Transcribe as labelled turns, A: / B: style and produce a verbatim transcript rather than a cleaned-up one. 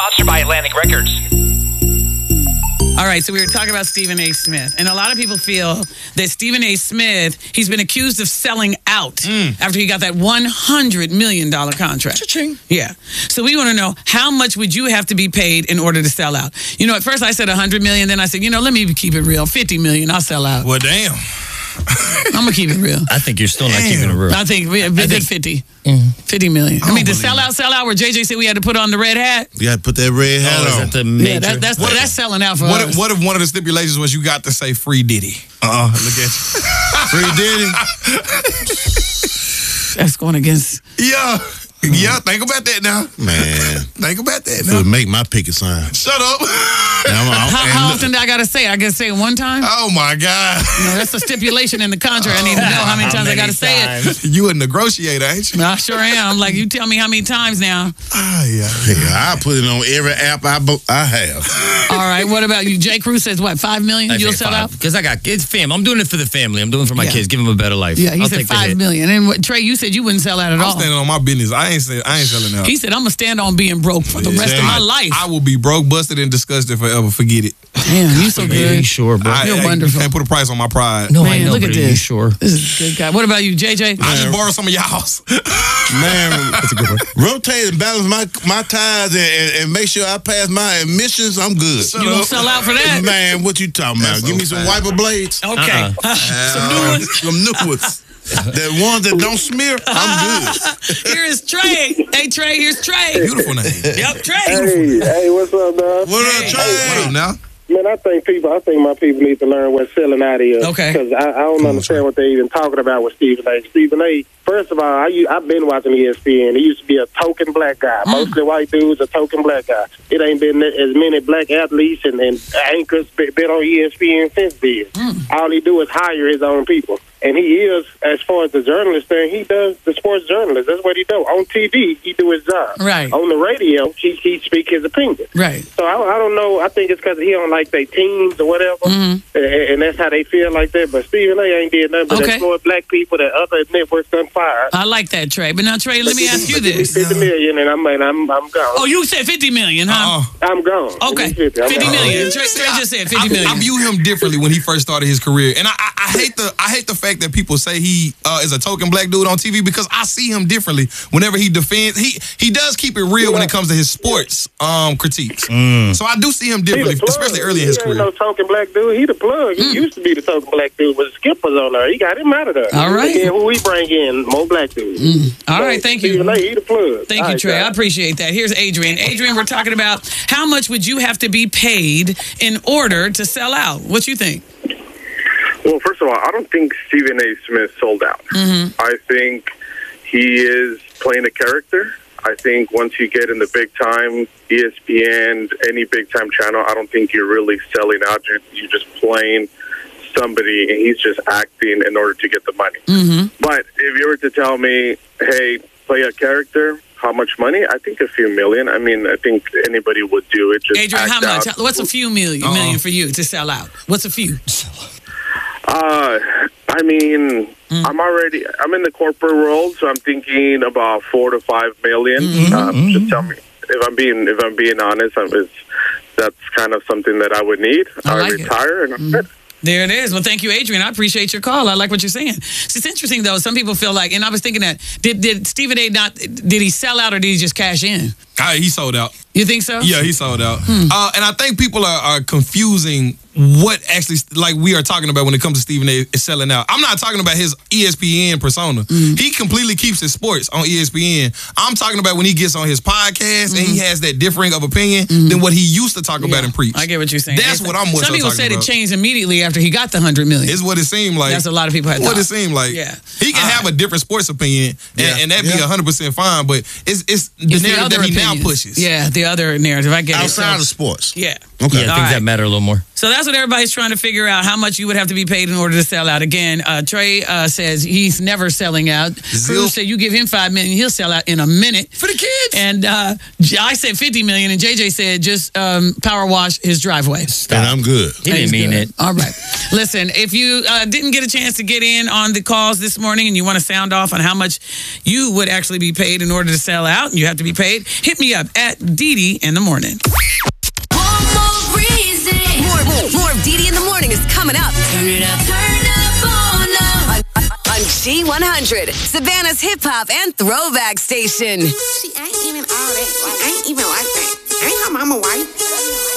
A: Sponsored by Atlantic Records.
B: All right, so we were talking about Stephen A. Smith, and a lot of people feel that Stephen A. Smith, he's been accused of selling out mm. after he got that one hundred million dollars contract.
C: Cha-ching.
B: Yeah. So we want to know, how much would you have to be paid in order to sell out? You know, at first I said one hundred million dollars, then I said, you know, let me keep it real. fifty million dollars, I'll sell out.
C: Well, damn.
B: I'm going to keep it real.
D: I think you're still not
C: Damn.
D: keeping it real.
B: I think we I think fifty. Mm. fifty million. I, I mean, the sell out, sell out where J J said we had to put on the red hat.
E: You got to put that red hat
D: Oh, is
E: on.
D: that the major?
B: Yeah, that, that's,
C: What-
B: that's selling out for
C: What
B: us.
C: if, what if one of the stipulations was you got to say free Diddy? Uh-uh. Look at you.
E: Free Diddy?
B: That's going against...
C: Yeah. Yeah, think about that now.
E: Man.
C: Think about that
E: It
C: now.
E: would make my picket sign.
C: Shut up.
E: And I'm- I'm-
B: How,
E: and
B: how
E: look-
B: often do I got to say it? I got to say it one time?
C: Oh, my God.
B: No, that's a stipulation in the contract. I need to know how many times I got to say it.
C: You a negotiator, ain't you?
B: I sure am. Like, you tell me how many times now.
C: Ah, yeah.
E: Yeah, I put it on every app I, bo- I have.
B: All right, what about you? J. Cruz says, what, five million
D: I
B: you'll
D: say
B: sell
D: five,
B: out?
D: because I got kids, fam. I'm doing it for the family. I'm doing it for my
B: Yeah.
D: kids. Give them a better life.
B: Yeah, he
D: I'll
B: said
D: take the
B: five
D: hit.
B: million. And what, Trey, you said you wouldn't sell out at
C: I'm
B: all.
C: standing on my business. I ain't say, I ain't selling out.
B: He said, I'm going to stand on being broke for the rest of my life.
C: I will be broke, busted, and disgusted forever. Forget it.
B: Damn, you so
D: Are you
B: good.
D: sure, bro?
C: I,
B: You're
C: I,
B: wonderful.
C: Can't put a price on my pride.
D: No,
B: Man,
D: I know,
B: look
D: but
B: at
D: are you
B: this.
D: sure?
B: This is a good guy. What about you, J J?
C: I just borrow some of y'all's.
E: Man, that's a good one. Rotate and balance my my tires and, and, and make sure I pass my emissions. I'm good.
C: Shut
B: You going
C: up.
B: to sell out for that?
E: Man, what you talking about?
C: That's
E: Give me
C: so
E: some
C: fast.
E: wiper blades.
B: Okay.
D: Uh-uh.
B: Some new ones.
E: Some new ones. The ones that don't smear, I'm good.
B: Here is Trey. Hey, Trey, here's Trey.
C: Beautiful name.
B: Yep, Trey.
F: Hey, hey, what's up, dog?
E: What up,
B: Hey.
E: Trey?
C: What up now?
F: Man, I think people, I think my people need to learn what selling out is.
B: Okay.
F: Because I, I don't understand what they're even talking about with Stephen A. Stephen A., first of all, I, u- I've been watching E S P N. He used to be a token black guy.
B: Mm.
F: Mostly white dudes, a token black guy. It ain't been as many black athletes and, and anchors been been on E S P N since then.
B: Mm.
F: All he do is hire his own people. And he is, as far as the journalist thing, he does the sports journalist. That's what he do. On T V, he do his job.
B: Right.
F: On the radio, he, he speak his opinion.
B: Right.
F: So I, I don't know. I think it's because he don't like their teams or whatever,
B: Mm-hmm.
F: and, and that's how they feel like that. But Stephen A. ain't did nothing but
B: Okay.
F: exploit black people that other networks done fired.
B: I like that, Trey. But now, Trey, let me ask you this.
F: Fifty million, and I'm and I'm I'm gone.
B: Oh, you said fifty million, huh?
C: Uh-uh.
F: I'm gone.
B: Okay.
F: Give me fifty. I'm
B: fifty
F: gone.
B: million. Trey, Trey just said fifty
C: I,
B: million.
C: I view him differently when he first started his career, and I, I, I hate the I hate the fact that people say he uh, is a token black dude on T V because I see him differently whenever he defends. He he does keep it real when it comes to his sports um, critiques. So I do see him
F: He
C: differently,
F: the plug.
C: especially early in his
F: he
C: career.
F: ain't no token black dude. He the plug. He used to be the token black dude, but Skip was on there. He got him out of there.
B: All right.
F: And who we bring in? More black dudes.
B: All right, thank you.
F: Stephen A., he the plug.
B: Thank
F: All
B: you,
F: right,
B: Trey. I
F: guys.
B: appreciate that. Here's Adrian. Adrian, we're talking about how much would you have to be paid in order to sell out? What you think?
G: Well, first of all, I don't think Stephen A. Smith sold out.
B: Mm-hmm.
G: I think he is playing a character. I think once you get in the big time, E S P N, any big time channel, I don't think you're really selling out. You're, you're just playing somebody, and he's just acting in order to get the money.
B: Mm-hmm.
G: But if you were to tell me, hey, play a character, how much money? I think a few million. I mean, I think anybody would do it. Just
B: Adrian,
G: act
B: how much?
G: out.
B: What's a few million,
C: Uh-uh.
B: million for you to sell out? What's a few?
G: Uh, I mean,
B: Mm.
G: I'm already, I'm in the corporate world, so I'm thinking about four to five million.
B: Mm-hmm.
G: Um, just tell me if I'm being, if I'm being honest, I'm, it's, that's kind of something that I would need.
B: I
G: I
B: like it.
G: retire and I'm good.
B: There it is. Well, thank you, Adrian. I appreciate your call. I like what you're saying. It's interesting, though. Some people feel like, and I was thinking that, did, did Stephen A. not, did he sell out or did he just cash in?
C: Ah, he sold out.
B: You think so?
C: Yeah, he sold out.
B: Hmm.
C: Uh, and I think people are, are confusing what actually, like we are talking about when it comes to Stephen A. is selling out. I'm not talking about his E S P N persona.
B: Hmm.
C: He completely keeps his sports on E S P N. I'm talking about when he gets on his podcast and he has that differing of opinion than what he used to talk about and preach.
B: Hmm. I get what you're saying.
C: That's what I'm more
B: Some
C: so
B: people
C: talking
B: said
C: about.
B: it changed immediately after he got the hundred million.
C: It's what it seemed like.
B: That's a lot of people had
C: What
B: thought.
C: it seemed like.
B: Yeah.
C: He can
B: All
C: have
B: right.
C: a different sports opinion, and,
E: Yeah.
C: and that'd be
E: Yeah.
C: one hundred percent fine, but it's, it's the
B: It's the
C: narrative
B: other
C: that he now
B: opinions.
C: pushes.
B: Yeah, the other narrative. I get
E: Outside
B: it.
E: of sports.
B: So, yeah.
E: Okay.
D: Yeah,
B: All
D: things
B: right.
D: that matter a little more.
B: So that's what everybody's trying to figure out, how much you would have to be paid in order to sell out. Again, uh, Trey uh, says he's never selling out.
C: Zil-
B: Cruz said you give him five million dollars, he'll sell out in a minute.
D: For the kids.
B: And uh, I said fifty million dollars, and J J said just um, power wash his driveway.
E: And I'm good.
D: He didn't
B: He's
D: mean
B: good.
D: it.
B: All right. Listen, if you uh, didn't get a chance to get in on the calls this morning and you want to sound off on how much you would actually be paid in order to sell out, and you have to be paid, hit me up at Dee Dee in the morning.
A: One more reason.
H: More, more, more of Dee Dee in the morning is coming up
A: Turn it up. Turn up on up.
H: on, on G one hundred, Savannah's hip hop and throwback station.
I: She ain't even all that. Like, I ain't even like that. Ain't her mama white?